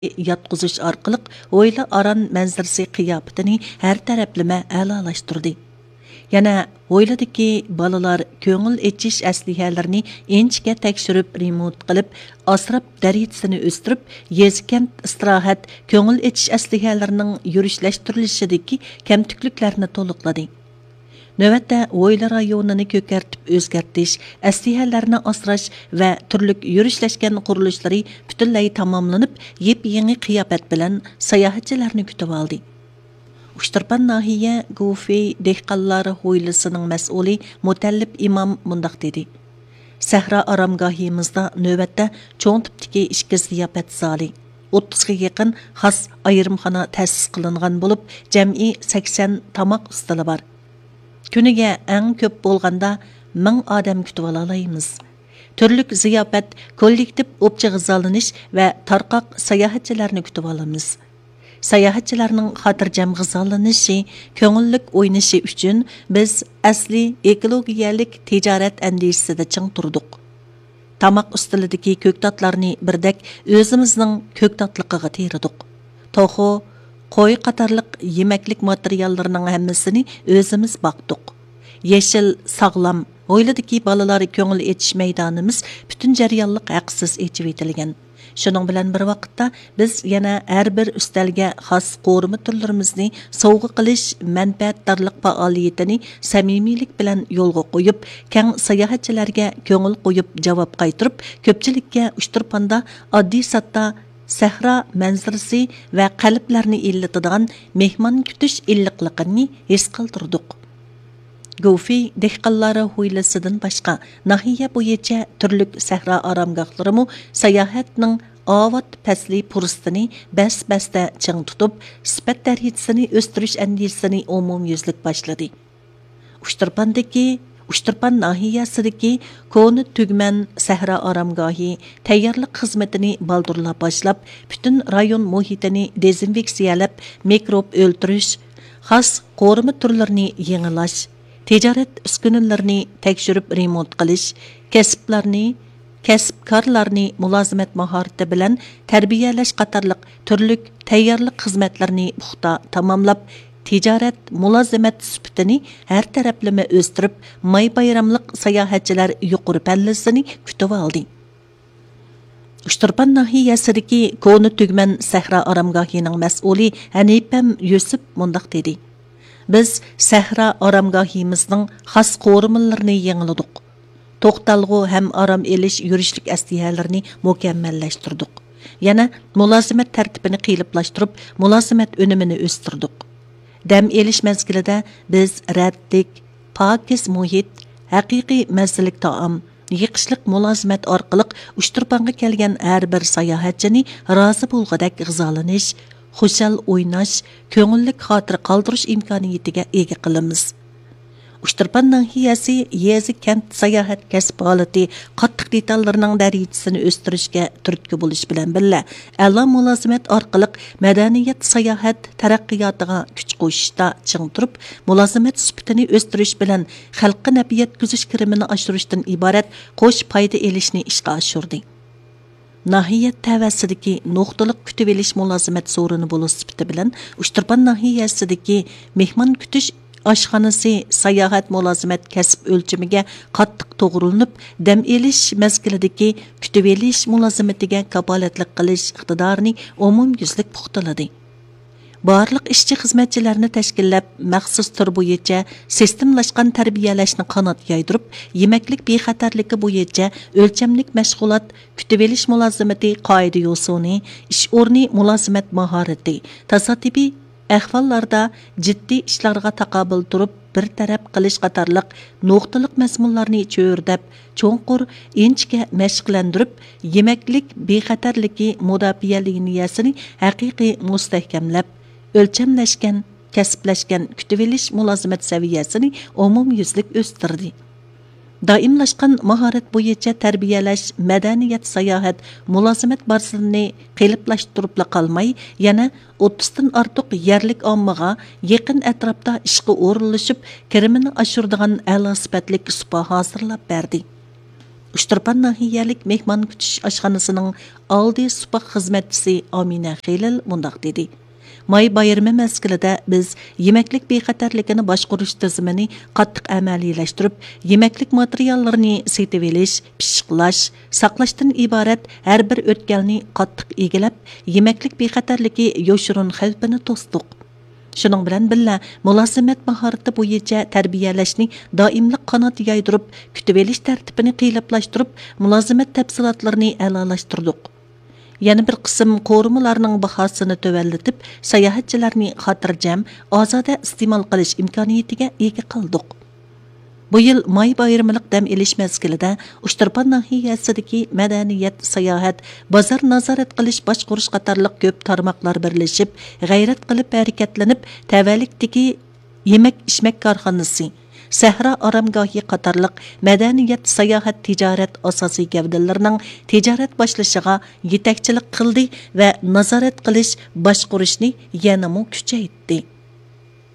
yatqızış arqılıq Oyla Aran mənzirisi qiyafətini hər tərəfləmə əlalaşdırdı. Yana Oyladakı balalar köngül eçiş əslihələrini ençikə təkşürüb remont qılıb, asrab dərəcəsini östürüb, yezkent istirahat köngül eçiş əslihələrinin yürüşləşdirilişidəki kəmtüklüklərini toluqladı. Növətdə Oyla rayonunu kökərtib özgərtiş, əslihələrini asraş və türlük yürüşləşkən quruluşları bütünlәй tamamlanıb, yeni qiyafət bilən sayahatçılarını kütüb aldı. Uşturpan nahiye Gufey dehqanları hoylasının məsulü Mutəllib İmam mundaq dedi. Səhra aramgahimizda növətdə çoğun tipdiki işki ziyafət zali. 30'ga yaqin xas ayırımxana təsis qılınğan bo'lib, cəmi 80 tamaq ustalı var. Күніге әң көп болғанда 1000 адам күтіп аламыз. Түрлік зияпет, коллектив опчы ғызалыныш вә тарқақ саяхатчыларны күтіп аламыз. Саяхатчыларның хатыржам ғызалынышы, көңіллік ойнышы үшін біз әсли экологиялық тижарат әндесіде чың тұрдық. Тамақ үстілідегі көктатларны бірдәк өзіміздің көктатлықыға терідік. Тоқу, qo'y qatarlıq yemeklik materiallarının həmməsini özümüz baqdıq. Yeşil, sağlam, Oyladakı balaları köngül etiş meydanımız bütün jarayonliq haqsız echib etilgan. Şunun bilan bir vaqtda biz yana har bir üstelge xas qo'rma turlarimizni sovg'a qilish manfaatdorlik faoliyatini samimiylik bilan yo'lga qo'yib, keng sayohatchilarga ko'ngil qo'yib javob qaytirib, ko'pchilikka Uchturpanda oddiy satda Səhra mənzirisi və qalblərini illatadigan mehmon kutish illiqliqini his qildirdik. Gufey dehqanlari hoylasidan boshqa nahiya bo'yicha turlik sahra aramgohlarimi sayohatning avod pasli fursatini bas-basda ching tutib, sifat darajasini o'stirish andisini umumyuzlik boshladi. Uchturpan nahiyasidagi Koni Tugman Sahra aramgohi tayyorlik xizmatini baldurlab boshlab, butun rayon muhitini dezinfeksiyalab, mikrob o'ldirish, xas qo'rma turlarini yangilash, tijorat uskunalarini tekshirib remont qilish, kasbkorlarni mulozimat mahorati bilan tarbiyalash qatorliq turlik tayyorlik xizmatlarini puxta tamomlab, ticaret mulozimat sifatini her taraflama o'stirib, may bayramliq sayohatchilar yuqori pallasini kutib oldi. Uchturpan nahiyasidagi Koni Tugman Sahra aramgohining mas'uli Hanipam Yusuf mundaq dedi. Biz Sahra aramgohimizning xas qo'rimallarini yangiladik. To'xtalg'u ham aram elish yurishlik aslihalarini mukammallashtirdik. Yana mulozimat tartibini qiyinlashtirib, mulozimat unumini o'stirdik. Dam elish mezgilida biz raddik, pokiz muhit, haqiqiy mazzilik taom, yiqishliq mulozimat orqali Uchturpanga kelgan har bir sayohatchini rozi bo'lg'adak g'izolanish, xushal o'ynash, ko'ngillik xotir qoldirish imkoniyatiga ega qilamiz. Uchturpan nahiyasi yezi kent sayohat kasb holati qattiq detallarning darajasini o'stirishga turtki bo'lish bilan birga, a'lo mulozimat orqali madaniyat sayohat taraqqiyotiga kuch qo'shishda ching turib, mulozimat sifatini o'stirish bilan xalqqa naf yetkazish kirimini oshirishdan iborat qo'sh foyda elishni ishga oshirdi. Nahiyat tavasidagi nuqtaliq kutib elish mulozimat so'rini bo'lish sifati bilan Uchturpan nahiyasidagi mehmon kutish oshxonasi sayohat mulozimat kasb o'lchamiga qattiq to'g'rilanib, dam elish mezgilidagi kutib elish mulozimatiga kapolatlik qilish iqtidorini umumyuzlik puxtaladi. Barliq ishchi xizmatchilarni tashkillab, maxsus tur bo'yicha sistemlashgan tarbiyalashni qanot yaydirib, yemeklik bexatarligi bo'yicha o'lchamlik mashg'ulot, kutib elish mulozimati qoida yosuni, ish o'rni mulozimat mahorati, tasodifiy ahvollarda jiddiy ishlarga taqobil turib, bir taraf qilish qatorliq nuqtaliq mazmunlarni cho'rdab, cho'nqur inchga mashqlandirib, yemeklik bexatarligi mudofaa liniyasini haqiqiy mustahkamlab, o'lchamlashgan, kasblashgan kutib elish mulozimat saviyasini umumyuzlik o'stirdi. Daimlashgan mahorat bo'yicha tarbiyalash, madaniyat sayohat, mulozimat barsini qiliplashtiribla qolmay, yana 30 dan ortiq yerlik ommaga yaqin atrofda ishga o'rinlashib, kirimini oshiradigan a'lo sifatli supa hozirlab berdi. Uchturpan nahiyalik mehmon kutish oshxonasining oldi supak xizmatchisi Amina Xelil mundaq dedi. May bayrami mezgilida biz yemeklik bexatarligini boshqarish tizimini qattiq amaliyalashtirib, yemeklik materiallarini setib olish, pishiqlash, saqlashdan iborat har bir o'tkalni qattiq egilab, yemeklik bexatarligi yoshirun xavfini to'sdiq. Shuning bilan billa mulozimat mahorati bo'yicha tarbiyalashni doimlik qanot yaydirib, kutib olish tartibini qiyinlashtirib, mulozimat tafsilotlarini a'lolashtirdik. Yana bir qism qo'rimalarning bahosini tövəlletib, sayohatchilarni xotirjam, ozoda iste'mol qilish imkoniyatiga ega qildik. Bu yil may bayramilik dam olish mezgilida Uchturpan nahiyasidagi madaniyat, sayohat, bozor nazorat qilish, boshqarish qatorliq ko'p tarmoqlar birlashib, g'ayrat qilib harakatlanib, tavallikdagi yemak-ichmak korxonasi, Sahra aramgohi qatorliq madaniyat, sayohat, tijorat asosiy gavdalarining tijorat boshlashiga yetakchilik qildi va nazorat qilish, boshqarishni yanada kuchaytirdi.